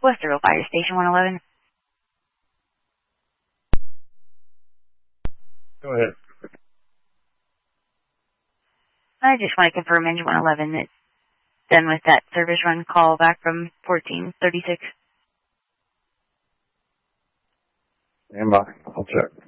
Westerville Fire Station 111. Go ahead. I just want to confirm engine 111 that's done with that service run call back from 1436. Stand by. I'll check.